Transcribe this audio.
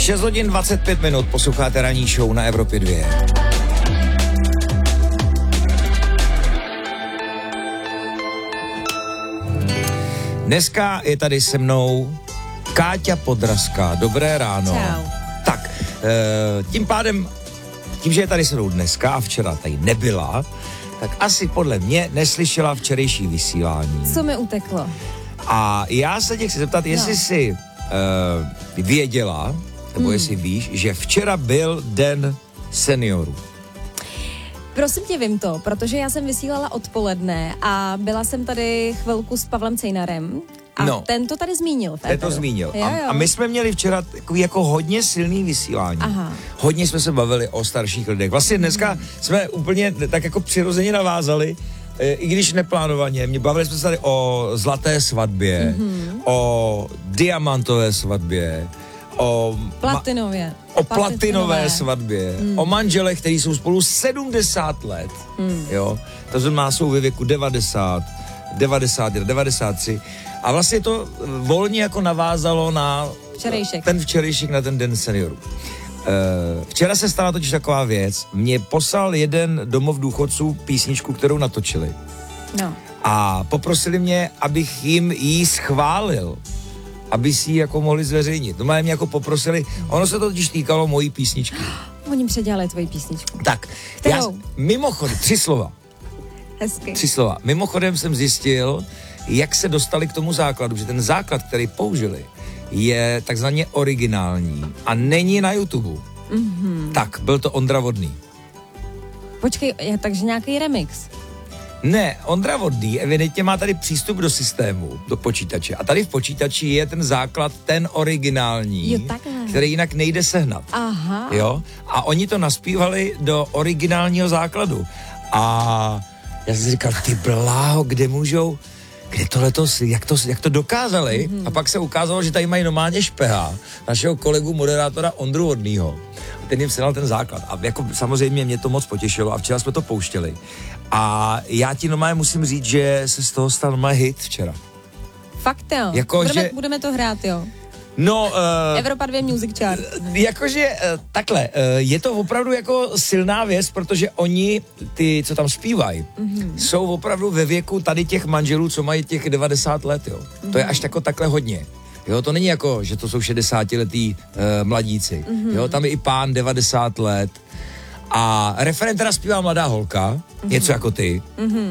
6 hodin 25 minut, posloucháte ranní show na Evropě 2. Dneska je tady se mnou Káťa Podrazská. Dobré ráno. Čau. Tak, tím, že je tady se mnou dneska a včera tady nebyla, tak asi podle mě neslyšela včerejší vysílání. Co mi uteklo? A já se tě chci zeptat, jestli jsi věděla, nebo jestli víš, že včera byl Den seniorů. Prosím tě, vím to, protože já jsem vysílala odpoledne a byla jsem tady chvilku s Pavlem Cejnarem a ten to tady zmínil. Ten to zmínil. Jo. A my jsme měli včera takový jako hodně silný vysílání. Aha. Hodně jsme se bavili o starších lidech. Vlastně dneska jsme úplně tak jako přirozeně navázali, i když neplánovaně. Bavili jsme se tady o zlaté svatbě, o diamantové svatbě, o platinové svatbě, o manželech, kteří jsou spolu 70 let, jo, to znamená, jsou ve věku 90, 91, 93 a vlastně to volně jako navázalo na ten včerejšek, na ten Den seniorů. Včera se stala totiž taková věc, mě poslal jeden domov důchodců písničku, kterou natočili. A poprosili mě, abych jim ji schválil, aby si ji jako mohli zveřejnit. Doma mě jako poprosili, ono se to totiž týkalo mojí písničky. Oni předělali tvoji písničku. Tak, mimochodem, 3 slova. Hezky. 3 slova. Mimochodem jsem zjistil, jak se dostali k tomu základu, že ten základ, který použili, je takzvaně originální a není na YouTube. Tak, byl to Ondra Vodný. Počkej, takže nějaký remix. Ne, Ondra Vodný evidentně má tady přístup do systému, do počítače. A tady v počítači je ten základ, ten originální, který jinak nejde sehnat. Aha. Jo? A oni to naspívali do originálního základu. A já jsem si říkal, ty bláho, kde tohleto, jak to dokázali? A pak se ukázalo, že tady mají normálně špeha, našeho kolegu moderátora Ondru Vodnýho. A ten jim sedal ten základ. A jako samozřejmě mě to moc potěšilo a včera jsme to pouštěli. A já ti normálně musím říct, že se z toho stal normálně hit včera. Fakt jo. Jako, budeme to hrát, jo. No, Evropa 2 Music Chart. Jakože takhle, je to opravdu jako silná věc, protože oni, ty, co tam zpívají, jsou opravdu ve věku tady těch manželů, co mají těch 90 let, jo. To je až jako takhle hodně. Jo, to není jako, že to jsou 60letý mladíci. Jo, tam je i pán 90 let. A referent teda zpívá mladá holka, něco jako ty.